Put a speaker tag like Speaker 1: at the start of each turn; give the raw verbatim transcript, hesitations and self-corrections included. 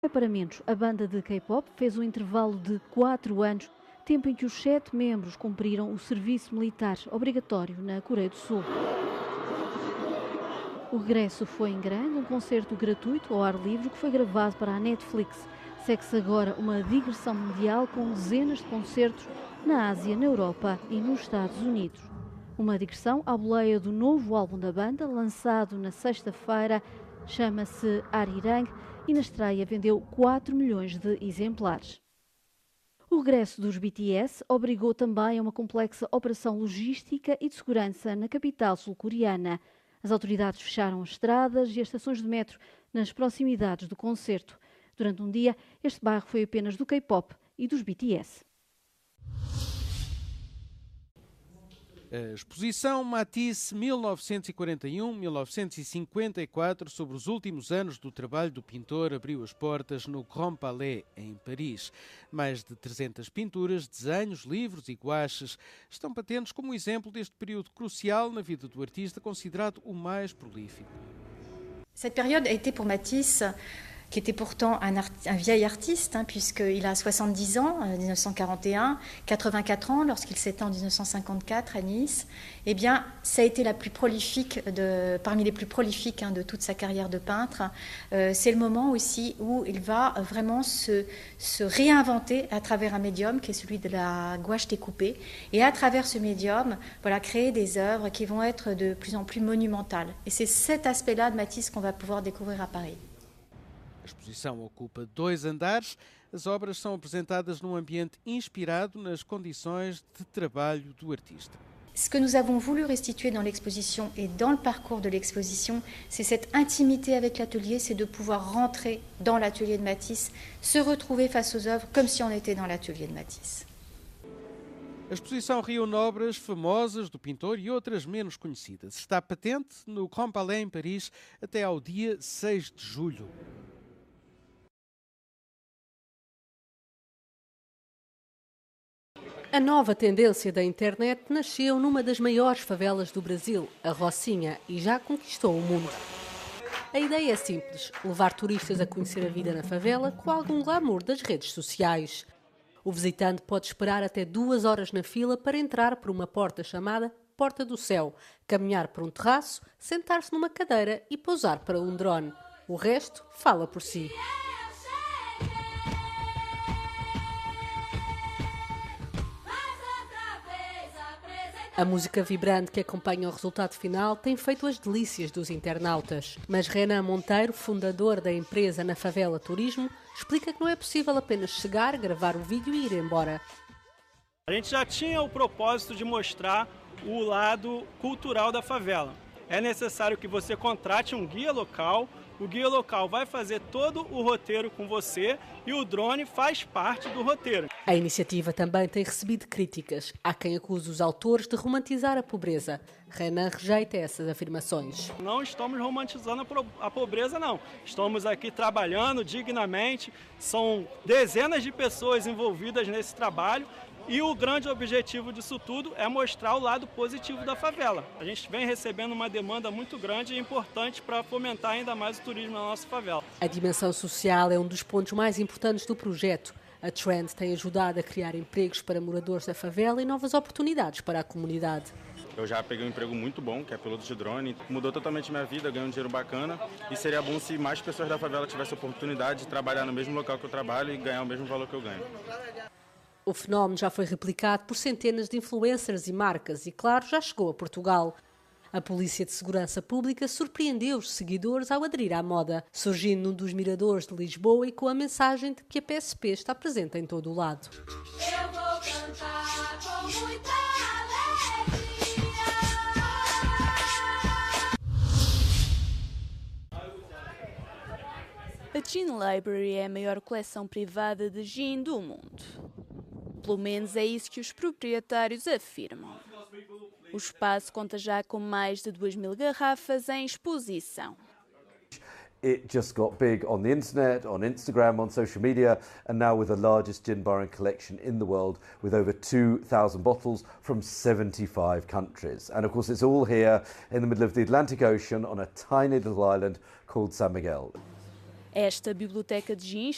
Speaker 1: É para menos, a banda de K-pop fez um intervalo de quatro anos, tempo em que os sete membros cumpriram o serviço militar obrigatório na Coreia do Sul. O regresso foi em grande, um concerto gratuito ao ar livre que foi gravado para a Netflix. Segue-se agora uma digressão mundial com dezenas de concertos na Ásia, na Europa e nos Estados Unidos. Uma digressão à boleia do novo álbum da banda, lançado na sexta-feira, chama-se Arirang e na estreia vendeu quatro milhões de exemplares. O regresso dos B T S obrigou também a uma complexa operação logística e de segurança na capital sul-coreana. As autoridades fecharam as estradas e as estações de metro nas proximidades do concerto. Durante um dia, este bairro foi apenas do K-pop e dos B T S.
Speaker 2: A exposição Matisse mil novecentos e quarenta e um a mil novecentos e cinquenta e quatro sobre os últimos anos do trabalho do pintor abriu as portas no Grand Palais, em Paris. Mais de trezentas pinturas, desenhos, livros e guaches estão patentes como exemplo deste período crucial na vida do artista, considerado o mais prolífico.
Speaker 3: Cette période a été pour Matisse, qui était pourtant un, art, un vieil artiste, hein, puisqu'il a soixante-dix ans en mille neuf cent quarante et un, quatre-vingt-quatre ans lorsqu'il s'éteint en mille neuf cent cinquante-quatre à Nice. Eh bien, ça a été la plus prolifique de, parmi les plus prolifiques hein, de toute sa carrière de peintre. Euh, c'est le moment aussi où il va vraiment se, se réinventer à travers un médium qui est celui de la gouache découpée. Et à travers ce médium, voilà, créer des œuvres qui vont être de plus en plus monumentales. Et c'est cet aspect-là de Matisse qu'on va pouvoir découvrir à Paris.
Speaker 2: A exposição ocupa dois andares. As obras são apresentadas num ambiente inspirado nas condições de trabalho do artista.
Speaker 3: Ce que nous avons voulu restituer dans l'exposition et dans le parcours de l'exposition, c'est cette intimité avec l'atelier, c'est de pouvoir rentrer dans l'atelier de Matisse, se retrouver face aux œuvres comme si on était dans l'atelier de Matisse.
Speaker 2: A exposição reúne obras famosas do pintor e outras menos conhecidas. Está patente no Grand Palais, em Paris, até ao dia seis de julho.
Speaker 4: A nova tendência da internet nasceu numa das maiores favelas do Brasil, a Rocinha, e já conquistou o mundo. A ideia é simples, levar turistas a conhecer a vida na favela com algum glamour das redes sociais. O visitante pode esperar até duas horas na fila para entrar por uma porta chamada Porta do Céu, caminhar por um terraço, sentar-se numa cadeira e pousar para um drone. O resto fala por si. A música vibrante que acompanha o resultado final tem feito as delícias dos internautas. Mas Renan Monteiro, fundador da empresa Na Favela Turismo, explica que não é possível apenas chegar, gravar o vídeo e ir embora.
Speaker 5: A gente já tinha o propósito de mostrar o lado cultural da favela. É necessário que você contrate um guia local. O guia local vai fazer todo o roteiro com você e o drone faz parte do roteiro.
Speaker 4: A iniciativa também tem recebido críticas. Há quem acuse os autores de romantizar a pobreza. Renan rejeita essas afirmações.
Speaker 5: Não estamos romantizando a pobreza, não. Estamos aqui trabalhando dignamente. São dezenas de pessoas envolvidas nesse trabalho. E o grande objetivo disso tudo é mostrar o lado positivo da favela. A gente vem recebendo uma demanda muito grande e importante para fomentar ainda mais o turismo na nossa favela.
Speaker 4: A dimensão social é um dos pontos mais importantes do projeto. A Trend tem ajudado a criar empregos para moradores da favela e novas oportunidades para a comunidade.
Speaker 6: Eu já peguei um emprego muito bom, que é piloto de drone. Mudou totalmente minha vida, ganhei um dinheiro bacana. E seria bom se mais pessoas da favela tivessem a oportunidade de trabalhar no mesmo local que eu trabalho e ganhar o mesmo valor que eu ganho.
Speaker 4: O fenómeno já foi replicado por centenas de influencers e marcas e, claro, já chegou a Portugal. A Polícia de Segurança Pública surpreendeu os seguidores ao aderir à moda, surgindo num dos miradores de Lisboa e com a mensagem de que a P S P está presente em todo o lado.
Speaker 7: Eu vou cantar com muita
Speaker 8: A Gin Library é a maior coleção privada de gin do mundo. Pelo menos é isso que os proprietários afirmam. O espaço conta já com mais de duas mil garrafas em exposição.
Speaker 9: It just got big on the internet, on Instagram, on social media, and now with the largest gin bar and collection in the world, with over two thousand bottles from seventy-five countries. And of course it's all here in the middle of the Atlantic Ocean on a tiny little island called San Miguel.
Speaker 8: Esta biblioteca de gin